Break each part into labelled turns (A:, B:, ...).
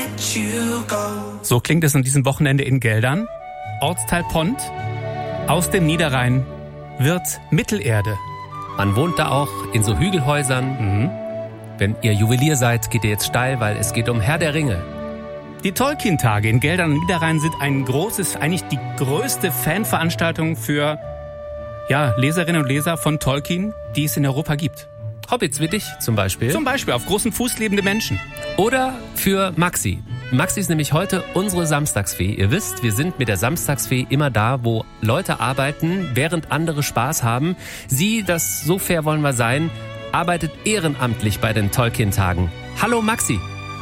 A: So klingt es an diesem Wochenende in Geldern. Ortsteil Pont. Aus dem Niederrhein wird Mittelerde.
B: Man wohnt da auch in so Hügelhäusern. Wenn ihr Juwelier seid, geht ihr jetzt steil, weil es geht um Herr der Ringe.
A: Die Tolkien-Tage in Geldern und Niederrhein sind eigentlich die größte Fanveranstaltung für Leserinnen und Leser von Tolkien, die es in Europa gibt.
B: Hobbits wie dich zum Beispiel.
A: Zum Beispiel auf großem Fuß lebende Menschen.
B: Oder für Maxi. Maxi ist nämlich heute unsere Samstagsfee. Ihr wisst, wir sind mit der Samstagsfee immer da, wo Leute arbeiten, während andere Spaß haben. Sie, das so fair wollen wir sein, arbeitet ehrenamtlich bei den Tolkien-Tagen. Hallo Maxi.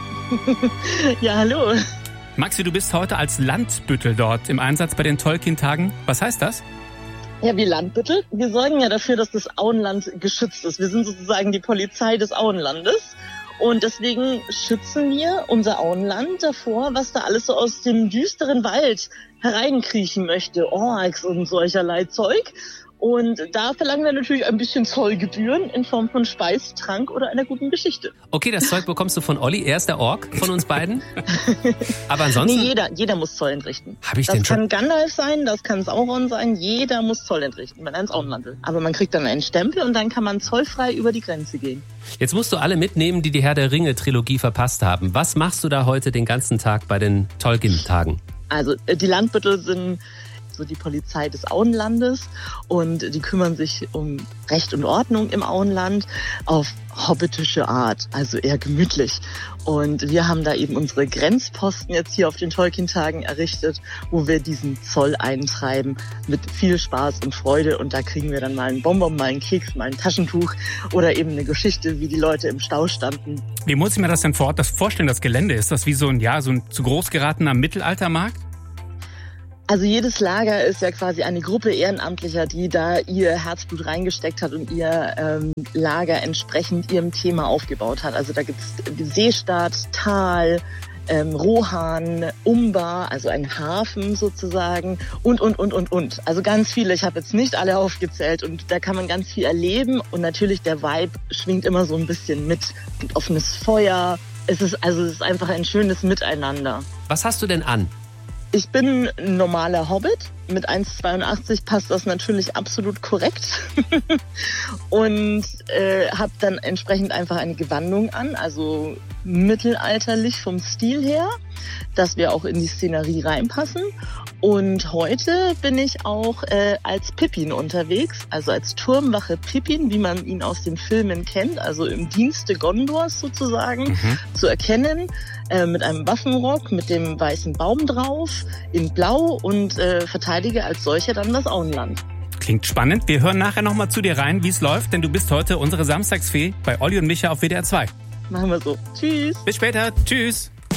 C: Ja, hallo.
A: Maxi, du bist heute als Landbüttel dort im Einsatz bei den Tolkien-Tagen. Was heißt das?
C: Ja, wie Landbüttel. Wir sorgen ja dafür, dass das Auenland geschützt ist. Wir sind sozusagen die Polizei des Auenlandes. Und deswegen schützen wir unser Auenland davor, was da alles so aus dem düsteren Wald hereinkriechen möchte. Orks und solcherlei Zeug. Und da verlangen wir natürlich ein bisschen Zollgebühren in Form von Speis, Trank oder einer guten Geschichte.
B: Okay, das Zeug bekommst du von Olli. Er ist der Ork von uns beiden. Aber ansonsten...
C: Nee, jeder muss Zoll entrichten.
B: Das
C: kann Gandalf sein, das kann Sauron sein. Jeder muss Zoll entrichten, wenn er ins Auenland will. Aber man kriegt dann einen Stempel und dann kann man zollfrei über die Grenze gehen.
B: Jetzt musst du alle mitnehmen, die Herr der Ringe-Trilogie verpasst haben. Was machst du da heute den ganzen Tag bei den Tolkien-Tagen?
C: Also die Landbüttel sind so die Polizei des Auenlandes und die kümmern sich um Recht und Ordnung im Auenland auf hobbitische Art, also eher gemütlich. Und wir haben da eben unsere Grenzposten jetzt hier auf den Tolkien-Tagen errichtet, wo wir diesen Zoll eintreiben mit viel Spaß und Freude. Und da kriegen wir dann mal einen Bonbon, mal einen Keks, mal ein Taschentuch oder eben eine Geschichte, wie die Leute im Stau standen.
A: Wie muss ich mir das denn vor Ort vorstellen, das Gelände? Ist das wie so ein zu groß geratener Mittelaltermarkt?
C: Also jedes Lager ist ja quasi eine Gruppe Ehrenamtlicher, die da ihr Herzblut reingesteckt hat und ihr Lager entsprechend ihrem Thema aufgebaut hat. Also da gibt's Seestadt, Tal, Rohan, Umbar, also ein Hafen sozusagen und. Also ganz viele, ich habe jetzt nicht alle aufgezählt und da kann man ganz viel erleben und natürlich der Vibe schwingt immer so ein bisschen mit. Ein offenes Feuer, es ist einfach ein schönes Miteinander.
B: Was hast du denn an?
C: Ich bin ein normaler Hobbit. Mit 1,82 passt das natürlich absolut korrekt. Und habe dann entsprechend einfach eine Gewandung an, also mittelalterlich vom Stil her, dass wir auch in die Szenerie reinpassen. Und heute bin ich auch als Pippin unterwegs, also als Turmwache Pippin, wie man ihn aus den Filmen kennt, also im Dienste Gondors sozusagen zu erkennen, mit einem Waffenrock, mit dem weißen Baum drauf, in Blau und verteidige als solcher dann das Auenland.
A: Klingt spannend. Wir hören nachher nochmal zu dir rein, wie es läuft, denn du bist heute unsere Samstagsfee bei Olli und Micha auf WDR 2.
C: Machen wir so. Tschüss.
A: Bis später. Tschüss.